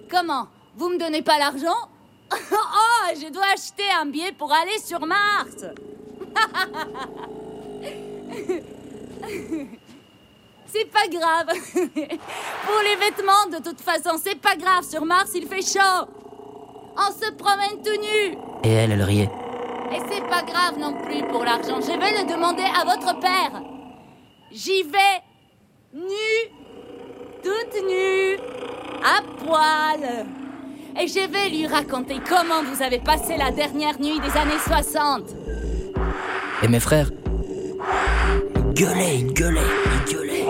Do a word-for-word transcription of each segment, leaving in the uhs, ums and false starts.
Comment? Vous me donnez pas l'argent? Oh, je dois acheter un billet pour aller sur Mars. C'est pas grave. Pour les vêtements, de toute façon, c'est pas grave. Sur Mars, il fait chaud. On se promène tout nu. Et elle, elle riait. Et c'est pas grave non plus pour l'argent. Je vais le demander à votre père. J'y vais nue, toute nue, à poil. Et je vais lui raconter comment vous avez passé la dernière nuit des années soixante. Et mes frères, ils gueulaient, ils gueulaient, ils gueulaient.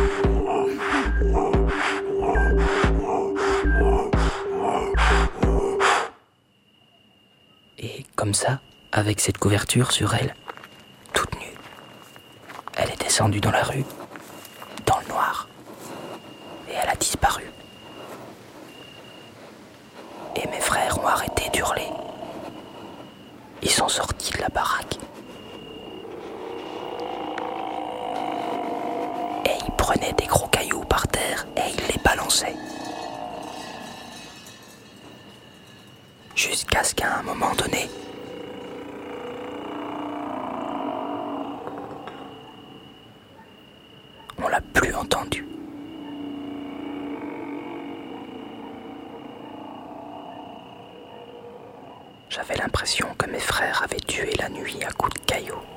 Et comme ça, avec cette couverture sur elle, toute nue, elle est descendue dans la rue, dans le noir, et elle a disparu. Et mes frères ont arrêté d'hurler. Ils sont sortis de la baraque. Et ils prenaient des gros cailloux par terre et ils les balançaient. Jusqu'à ce qu'à un moment donné, on l'a plus entendu. J'avais l'impression que mes frères avaient tué la nuit à coups de cailloux.